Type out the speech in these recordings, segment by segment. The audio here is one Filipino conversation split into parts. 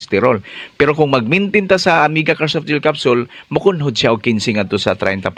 cholesterol. Pero kung mag-maintain ta sa Amiga Car Soft Gel Capsule, mukunhod siya og 15 ngadto sa 30%.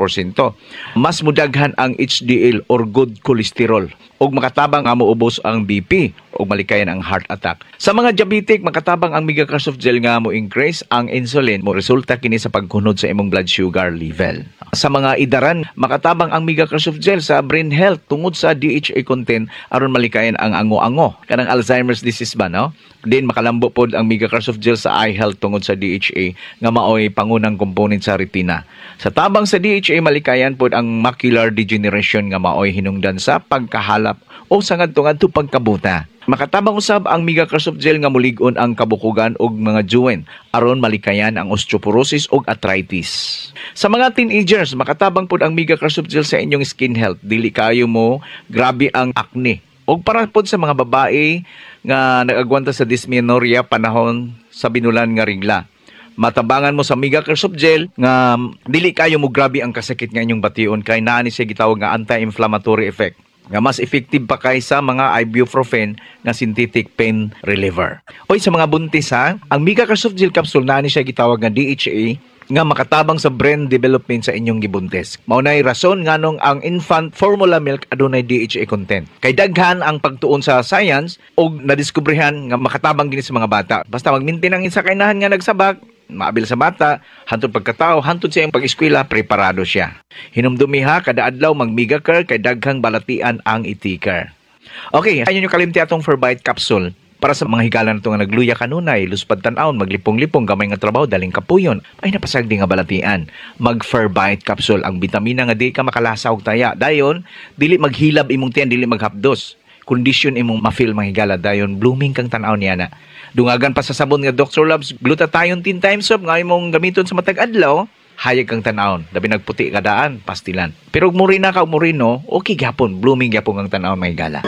Mas mudaghan ang HDL or good cholesterol ug makatabang nga moubos ang BP ug malikayan ang heart attack. Sa mga diabetic, makatabang ang Amiga Car Soft Gel nga mo increase ang insulin mo resulta kini sa pagkunod sa imong blood sugar level. Sa mga idaran, makatabang ang Amiga Car Soft Gel sa brain health tungod sa DHA content aron malikayan ang ango-ango kanang Alzheimer's disease ba, no? Din makalambo pod ang Amiga Car Soft Gel sa eye health tungod sa DHA nga maoy pangunang component sa retina. Sa tabang sa DHA, malikayan pod ang macular degeneration nga maoy hinungdan sa pagkahalap o sa ngadto-ngadto pagkabuta. Makatabang usab ang Amiga Car Soft Gel nga mulig-on ang kabukugan og mga joint aron malikayan ang osteoporosis ug arthritis. Sa mga teenagers, makatabang pod ang Amiga Car Soft Gel sa inyong skin health. Dili kayo mo grabe ang acne. Og para pod sa mga babae nga nag-agwanta sa dysmenorrhea panahon sa binulan nga regla. Matabangan mo sa Amiga Car Soft Gel nga dili kayo mo grabe ang kasakit nga inyong bation kay naa ni siya gitawag nga anti-inflammatory effect nga mas effective pa kaysa mga ibuprofen nga synthetic pain reliever. Oy, sa mga buntis ha, ang Amiga Car Soft Gel Capsule naa ni siya gitawag nga DHA nga makatabang sa brain development sa inyong gibuntis. Maunay rason nganong ang infant formula milk adunay DHA content. Kay daghan ang pagtuon sa science og nadiskobrehan nga makatabang gini sa mga bata. Basta mag-maintain ang isa kainahan nga nagsabak, maabil sa bata, hantod pagkatao, hantod sa iyang pag-eskwela, preparado siya. Hinumdumiha, kada adlaw mag-Amiga Car, kay daghang balatian ang itikar. Okay, ayun yung kalimti atong Forbite Capsule. Para sa mga higala na ito nga nagluya kanunay, luspad tan-aon, maglipong-lipong, gamay nga trabaho, daling kapuyon, ay napasagdi nga balatian. Mag-Forbite Capsule, ang bitamina nga di ka makalasa og taya. Dayon, dili maghilab imong tiyan, dili maghapdos. Kondisyon imong ma-feel mga higala, dayon, blooming kang tan-aon niya na. Dungagan pa sa sabon nga Dr. Love's glutathione 10 times soap nga imong gamiton sa matag adlaw, hayag kang tan-aon, dabi nagputi kadaan, pastilan. Pero ug murina ka ug murino, okay gyapon, blooming gyapon kang tan-aon mga higala.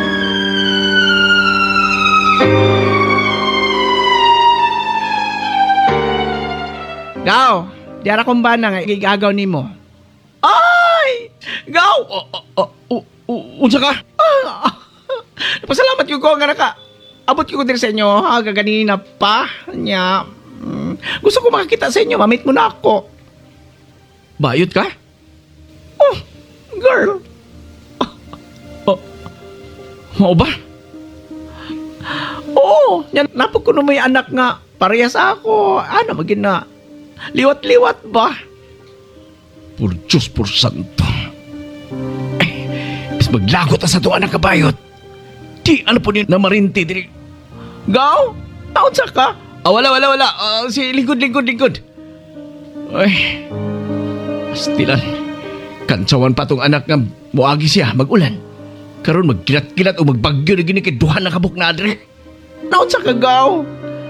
Gaw, diara kong bana nga igagaw nimo. Ay! Gaw! Unsa ka? Pasalamat ko nga naka. Abot ko din sa inyo, ganina pa. Nya, gusto ko makakita sa inyo, mamit mo na ako. Bayot ka? Oh, girl. Mao ba? Oo, yan, napag ko na may anak nga, parehas ako. Ano, maging na, liwat-liwat ba? Por Diyos, por santo. Mas maglagot sa ito anak kabayot. Di, ano po din na marinti diri. Gaw? Taon sa ka? Wala. Si lingkod. Ay, pastilan. Kansawan pa tong anak nga muagi siya, mag-ulan. Karon magkilat-kilat o magbagyo na gini kay duhan na kabuk na adre. Taon sa ka, Gaw?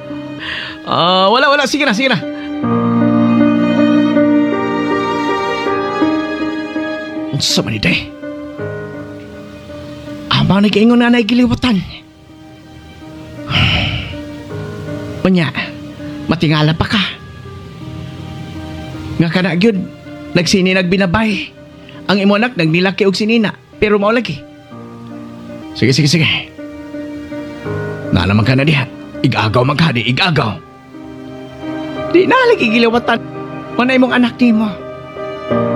Wala. Sige na. Unsa man ide? Ama na kaingon na naigiliwatan. Unya, matingala pa ka. Nga ka na gyud, nagsini nagbinabay. Ang imo anak nagnilaki og sinina, pero mao lagi. Sige. Na naman ka na diha. Igagaw man ka di, igagaw. Di na lagi giliwatan. Wala imong anak nimo.